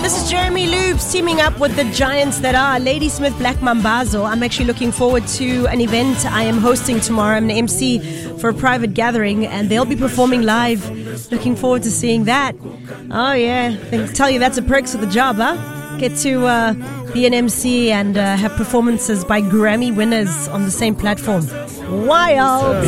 This is Jeremy Loops teaming up with the giants that are Ladysmith Black Mambazo. I'm actually looking forward to an event I am hosting tomorrow. I'm the MC for a private gathering and they'll be performing live. Looking forward to seeing that. Oh yeah, I tell you that's a perks of the job, huh? Get to be an MC and have performances by Grammy winners on the same platform. Wild!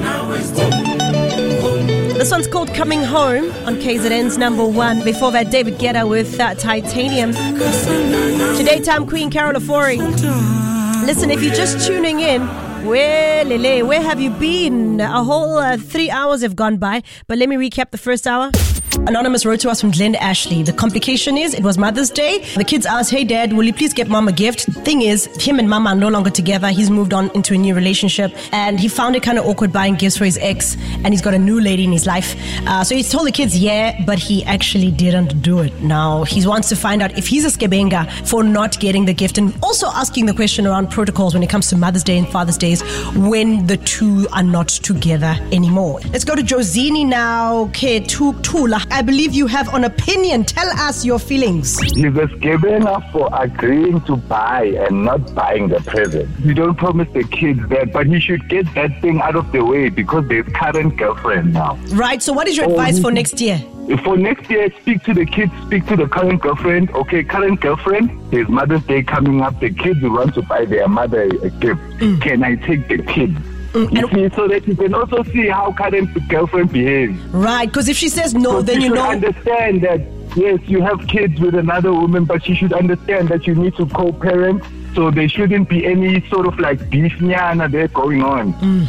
This one's called Coming Home on KZN's number one. Before that, David Guetta with Titanium. Today, time Queen Carol Ofori. Listen, if you're just tuning in, where have you been? A whole 3 hours have gone by, but let me recap the first hour. Anonymous wrote to us from Glen Ashley. The complication is, it was Mother's Day. The kids asked, hey Dad, will you please get Mom a gift? The thing is, him and Mama are no longer together. He's moved on into a new relationship and he found it kind of awkward buying gifts for his ex and he's got a new lady in his life. So he's told the kids, yeah, but he actually didn't do it. Now, he wants to find out if he's a skebenga for not getting the gift and also asking the question around protocols when it comes to Mother's Day and Father's Days when the two are not together anymore. Let's go to Josini now. Tula. I believe you have an opinion. Tell us your feelings. He's a skebenga for agreeing to buy and not buying the present. You don't promise the kids that, but he should get that thing out of the way because there's current girlfriend now. Right, so what is your advice for next year? For next year, speak to the kids, speak to the current girlfriend. Okay, current girlfriend, there's Mother's Day coming up. The kids will want to buy their mother a gift. Can I take the kids? You see, so that you can also see how current girlfriend behaves. Right, because if she says no, then you know. Understand that, yes, you have kids with another woman, but she should understand that you need to co-parent. So there shouldn't be any sort of like beef nyana there going on.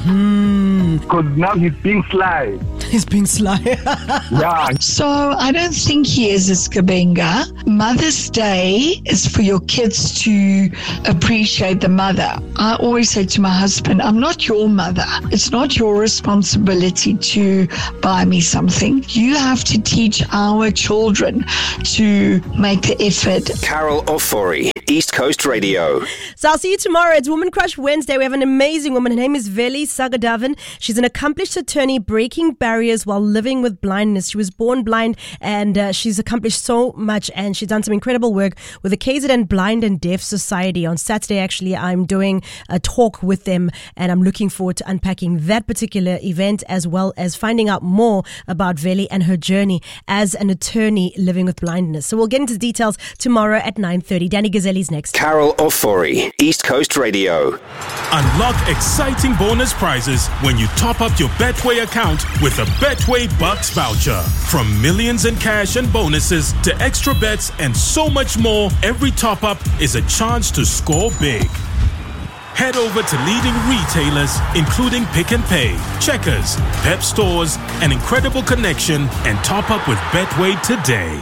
Because now he's being sly. He's being sly. Yeah. So I don't think he is a skebenga. Mother's Day is for your kids to appreciate the mother. I always say to my husband, I'm not your mother. It's not your responsibility to buy me something. You have to teach our children to make the effort. Carol Ofori, East Coast Radio. So I'll see you tomorrow. It's Woman Crush Wednesday. We have an amazing woman. Her name is Veli Sagadavan. She's an accomplished attorney breaking barriers while living with blindness. She was born blind and she's accomplished so much and she's done some incredible work with the KZN Blind and Deaf Society. On Saturday, actually, I'm doing a talk with them and I'm looking forward to unpacking that particular event as well as finding out more about Veli and her journey as an attorney living with blindness. So we'll get into the details tomorrow at 9:30. Danny Gazelli's next. Carol Ofori, East Coast Radio. Unlock exciting bonus prizes when you top up your Betway account with a Betway Bucks voucher. From millions in cash and bonuses to extra bets and so much more, every top up is a chance to score big. Head over to leading retailers, including Pick n Pay, Checkers, Pep Stores, and Incredible Connection, and top up with Betway today.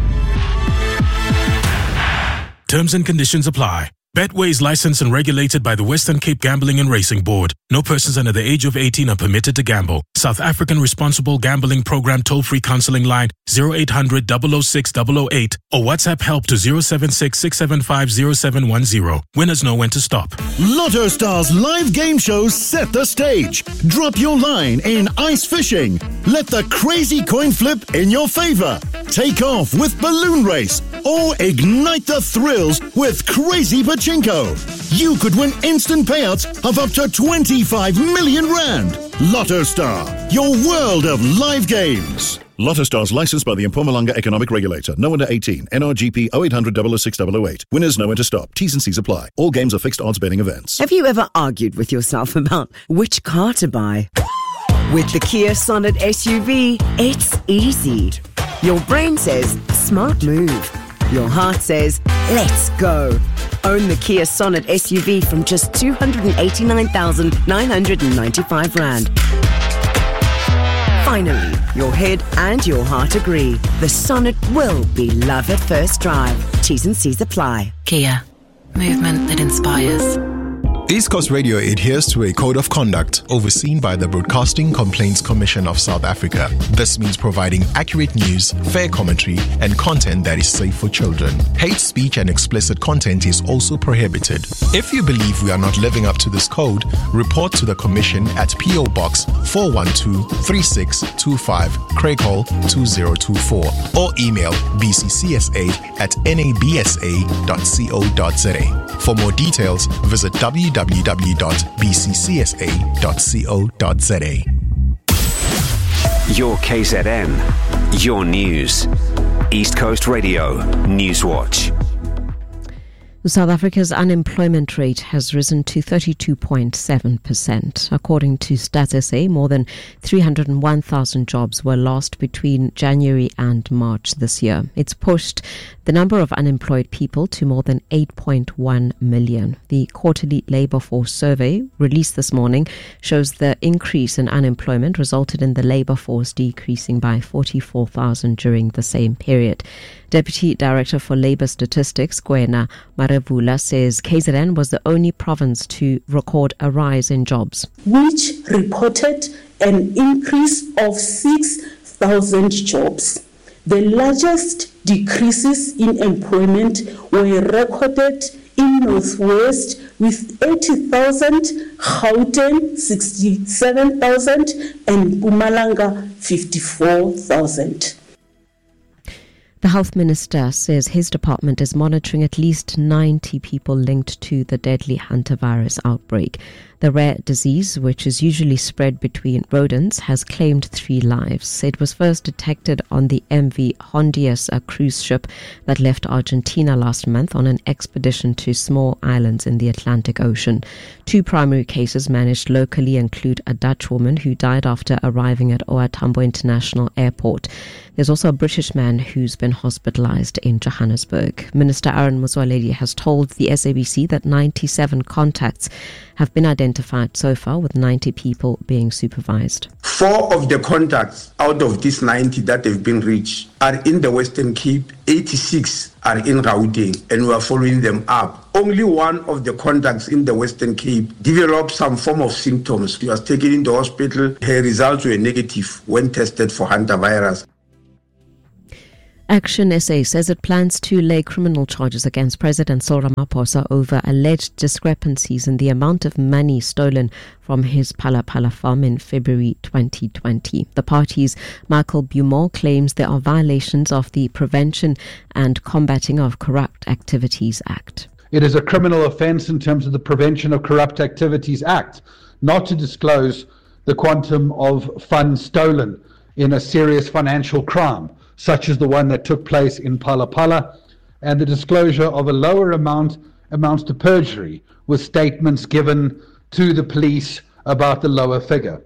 Terms and conditions apply. Betway is licensed and regulated by the Western Cape Gambling and Racing Board. No persons under the age of 18 are permitted to gamble. South African Responsible Gambling Program toll-free counseling line 0800 006 008 or WhatsApp help to 076 675 0710. Winners know when to stop. Lotto Stars live game shows set the stage. Drop your line in ice fishing. Let the crazy coin flip in your favor. Take off with balloon race or ignite the thrills with crazy pachinko. You could win instant payouts of up to 25 million rand. Lotto Star, your world of live games. Lotto Stars licensed by the Mpumalanga Economic Regulator. No under 18. NRGP 0800 006 008. Winners know when to stop. T's and C's apply. All games are fixed odds betting events. Have you ever argued with yourself about which car to buy? With the Kia Sonet SUV, it's easy. Your brain says, smart move. Your heart says, let's go. Own the Kia Sonet SUV from just 289,995 Rand. Finally, your head and your heart agree. The Sonet will be love at first drive. T's and C's apply. Kia. Movement that inspires. East Coast Radio adheres to a code of conduct overseen by the Broadcasting Complaints Commission of South Africa. This means providing accurate news, fair commentary, and content that is safe for children. Hate speech and explicit content is also prohibited. If you believe we are not living up to this code, report to the Commission at PO Box 412-3625, Craighall 2024, or email bccsa@nabsa.co.za. For more details, visit www.bccsa.co.za. Your KZN, your news. East Coast Radio, Newswatch. South Africa's unemployment rate has risen to 32.7%. According to Stats SA, more than 301,000 jobs were lost between January and March this year. It's pushed the number of unemployed people to more than 8.1 million. The quarterly labour force survey released this morning shows the increase in unemployment resulted in the labour force decreasing by 44,000 during the same period. Deputy Director for Labour Statistics, Gwena Marevula, says KZN was the only province to record a rise in jobs, which reported an increase of 6,000 jobs. The largest decreases in employment were recorded in Northwest with 80,000, Gauteng 67,000 and Mpumalanga 54,000. The Health Minister says his department is monitoring at least 90 people linked to the deadly hantavirus outbreak. The rare disease, which is usually spread between rodents, has claimed 3 lives. It was first detected on the MV Hondias, a cruise ship that left Argentina last month on an expedition to small islands in the Atlantic Ocean. 2 primary cases managed locally include a Dutch woman who died after arriving at OR Tambo International Airport. There's also a British man who's been hospitalized in Johannesburg. Minister Aaron Motsoaledi has told the SABC that 97 contacts have been identified so far, with 90 people being supervised. 4 of the contacts out of these 90 that have been reached are in the Western Cape, 86 are in Gauteng, and we are following them up. Only 1 of the contacts in the Western Cape developed some form of symptoms. She was taken into hospital. Her results were negative when tested for hantavirus. Action SA says it plans to lay criminal charges against President Cyril Ramaphosa over alleged discrepancies in the amount of money stolen from his Phala Phala farm in February 2020. The party's Michael Beaumont claims there are violations of the Prevention and Combating of Corrupt Activities Act. It is a criminal offence in terms of the Prevention of Corrupt Activities Act not to disclose the quantum of funds stolen in a serious financial crime, such as the one that took place in Phala Phala, and the disclosure of a lower amount amounts to perjury, with statements given to the police about the lower figure.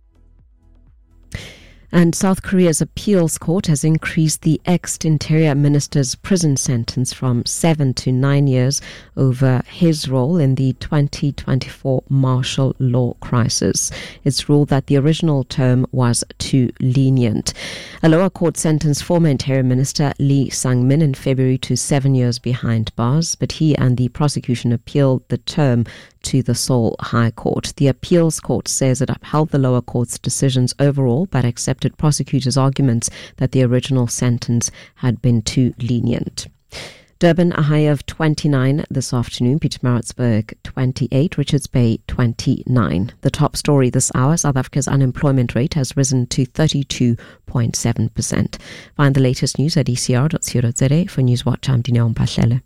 And South Korea's appeals court has increased the ex-interior minister's prison sentence from 7 to 9 years over his role in the 2024 martial law crisis. It's ruled that the original term was too lenient. A lower court sentenced former Interior Minister Lee Sang-min in February to 7 years behind bars, but he and the prosecution appealed the term to the Seoul High Court. The appeals court says it upheld the lower court's decisions overall, but accepted prosecutors' arguments that the original sentence had been too lenient. Durban, a high of 29 this afternoon. Pietermaritzburg, 28. Richards Bay, 29. The top story this hour, South Africa's unemployment rate has risen to 32.7%. Find the latest news at ecr.co.za. For Newswatch, I'm Dineo Mpahlele.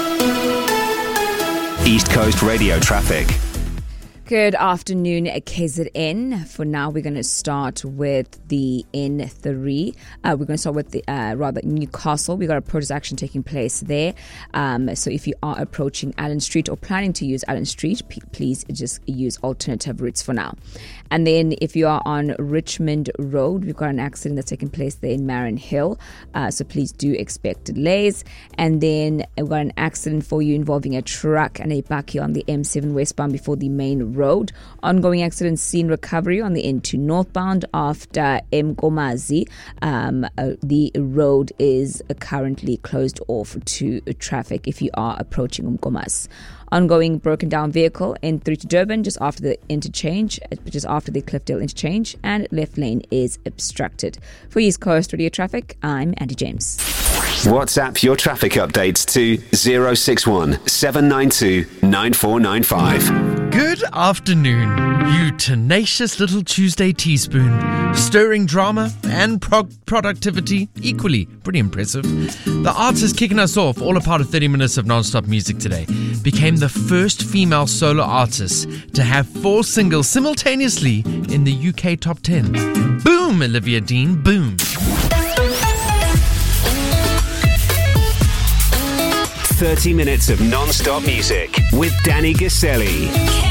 East Coast Radio traffic. Good afternoon, KZN. For now, we're going to start with the N3. We're going to start with the Newcastle. We've got a protest action taking place there. So if you are approaching Allen Street or planning to use Allen Street, please just use alternative routes for now. And then if you are on Richmond Road, we've got an accident that's taking place there in Marin Hill. So please do expect delays. And then we've got an accident for you involving a truck and a bakkie on the M7 westbound before the main Road. Ongoing accident scene recovery on the N2 northbound after Mkomazi. The road is currently closed off to traffic if you are approaching Mkomazi. Ongoing broken down vehicle N3 to Durban just after the interchange, just after the Cliffdale interchange, and left lane is obstructed. For East Coast Radio Traffic, I'm Andy James. WhatsApp your traffic updates to 061 792 9495. Good afternoon, you tenacious little Tuesday teaspoon. Stirring drama and productivity, equally pretty impressive. The artist kicking us off, all a part of 30 minutes of non-stop music today, became the first female solo artist to have 4 singles simultaneously in the UK top 10. Boom, Olivia Dean, boom. 30 minutes of non-stop music with Danny Gaselli.